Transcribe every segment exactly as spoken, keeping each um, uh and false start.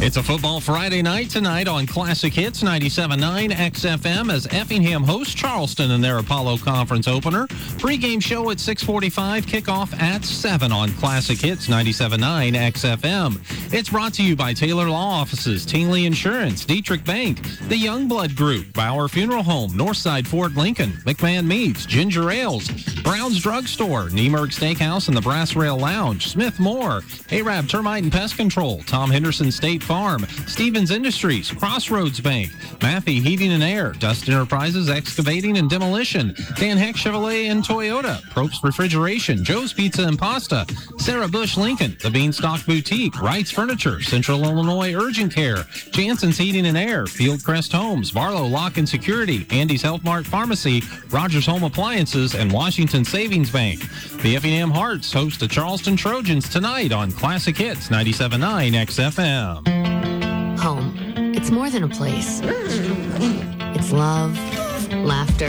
It's a football Friday night tonight on Classic Hits ninety-seven point nine X F M as Effingham hosts Charleston in their Apollo Conference opener. Pre-game show at six forty-five, kickoff at seven on Classic Hits ninety-seven point nine X F M. It's brought to you by Taylor Law Offices, Tingley Insurance, Dietrich Bank, the Youngblood Group, Bauer Funeral Home, Northside Ford Lincoln, McMahon Meats, Ginger Ales, Brown's Drugstore, Niemerg Steakhouse and the Brass Rail Lounge, Smith Moore, Arab Termite and Pest Control, Tom Henderson State Farm, Stevens Industries, Crossroads Bank, Maffey Heating and Air, Dust Enterprises Excavating and Demolition, Dan Heck Chevrolet and Toyota, Probst Refrigeration, Joe's Pizza and Pasta, Sarah Bush Lincoln, The Beanstalk Boutique, Wright's Furniture, Central Illinois Urgent Care, Jansen's Heating and Air, Fieldcrest Homes, Barlow Lock and Security, Andy's Health Mart Pharmacy, Rogers Home Appliances, and Washington Savings Bank. The Effingham Hearts host the Charleston Trojans tonight on Classic Hits ninety-seven point nine X F M. Home. It's more than a place. It's love, laughter,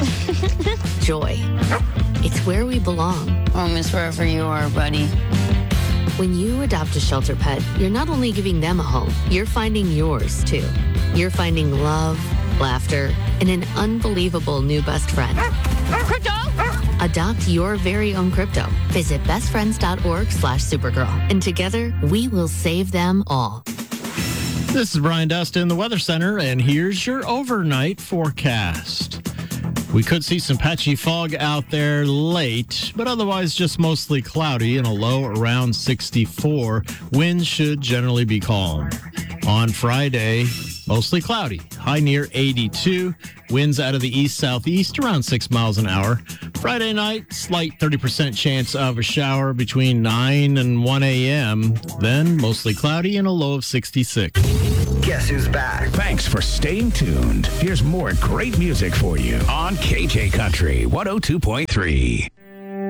joy. It's where we belong. Home is wherever you are, buddy. When you adopt a shelter pet, you're not only giving them a home, you're finding yours, too. You're finding love, laughter, and an unbelievable new best friend. Crypto! Adopt your very own crypto. Visit bestfriends.org slash Supergirl. And together, we will save them all. This is Brian Dust in the Weather Center, and here's your overnight forecast. We could see some patchy fog out there late, but otherwise just mostly cloudy and a low around sixty-four. Winds should generally be calm. On Friday, mostly cloudy, high near eighty-two. Winds out of the east-southeast around six miles an hour. Friday night, slight thirty percent chance of a shower between nine and one a.m. Then mostly cloudy and a low of sixty-six. Guess who's back? Thanks for staying tuned. Here's more great music for you on K J Country one oh two point three.